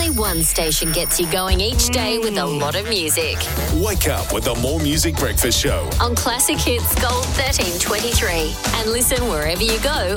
only one station gets you going each day with a lot of music. Wake up with the More Music Breakfast Show On Classic Hits Gold 1323. And listen wherever you go